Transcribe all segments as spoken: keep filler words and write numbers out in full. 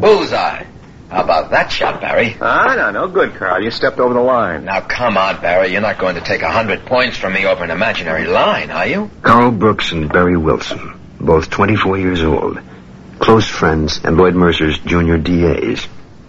Bullseye. How about that shot, Barry? Ah, no, no good, Carl. You stepped over the line. Now, come on, Barry. You're not going to take a hundred points from me over an imaginary line, are you? Carl Brooks and Barry Wilson, both twenty-four years old, close friends and Lloyd Mercer's junior D As.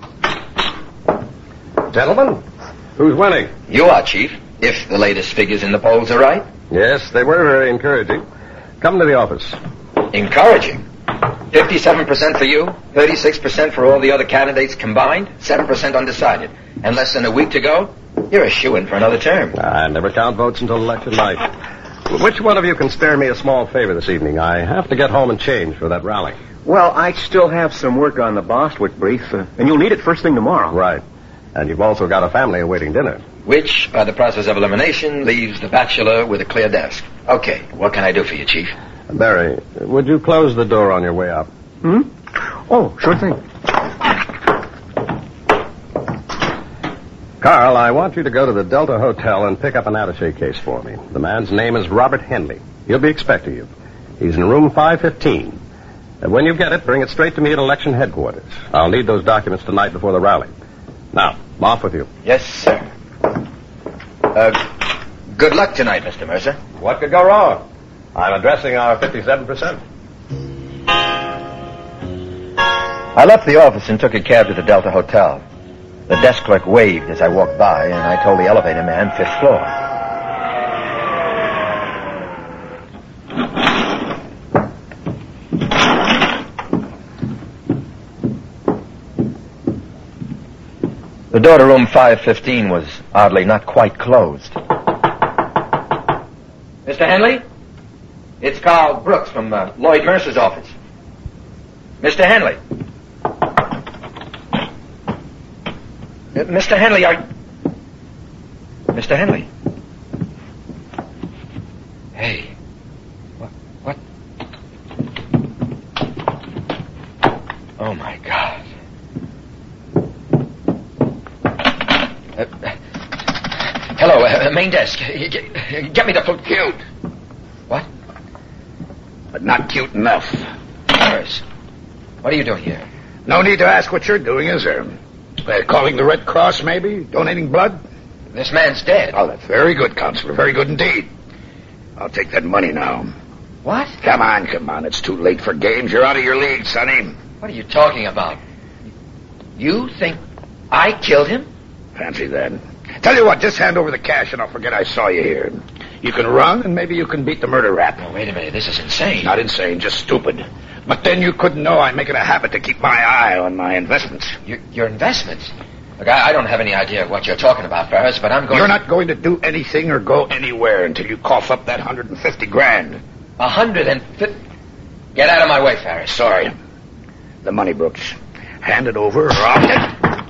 Gentlemen, who's winning? You are, Chief, if the latest figures in the polls are right. Yes, they were very encouraging. Come to the office. Encouraging. fifty-seven percent for you, thirty-six percent for all the other candidates combined, seven percent undecided. And less than a week to go, you're a shoo-in for another term. I never count votes until election night. Which one of you can spare me a small favor this evening? I have to get home and change for that rally. Well, I still have some work on the Bostwick brief, uh, and you'll need it first thing tomorrow. Right. And you've also got a family awaiting dinner. Which, by the process of elimination, leaves the bachelor with a clear desk. Okay, what can I do for you, Chief? Barry, would you close the door on your way up? Hmm? Oh, sure thing. Carl, I want you to go to the Delta Hotel and pick up an attaché case for me. The man's name is Robert Henley. He'll be expecting you. He's in room five fifteen. And when you get it, bring it straight to me at election headquarters. I'll need those documents tonight before the rally. Now, off with you. Yes, sir. Uh, good luck tonight, Mister Mercer. What could go wrong? I'm addressing our fifty-seven percent. I left the office and took a cab to the Delta Hotel. The desk clerk waved as I walked by, and I told the elevator man fifth floor. The door to room five fifteen was oddly not quite closed. Mister Henley? It's Carl Brooks from uh, Lloyd Mercer's office. Mister Henley. Uh, Mister Henley, are... Mister Henley. Hey. What? What? Oh, my God. Uh, uh, hello, uh, main desk. Get, get me the cute. What? But not cute enough. Harris, what are you doing here? No need to ask what you're doing, is there? Uh, calling the Red Cross, maybe? Donating blood? This man's dead. Oh, that's very good, Counselor. Very good indeed. I'll take that money now. What? Come on, come on. It's too late for games. You're out of your league, Sonny. What are you talking about? You think I killed him? Fancy that. Tell you what, just hand over the cash and I'll forget I saw you here. You can run and maybe you can beat the murder rap. Oh, wait a minute. This is insane. Not insane, just stupid. But then you couldn't know I'm making a habit to keep my eye on my investments. Your, your investments? Look, I, I don't have any idea what you're talking about, Ferris, but I'm going... You're not going to do anything or go anywhere until you cough up that one hundred fifty grand. A hundred and fifty... Get out of my way, Ferris. Sorry. The money, Brooks. Hand it over or I'll...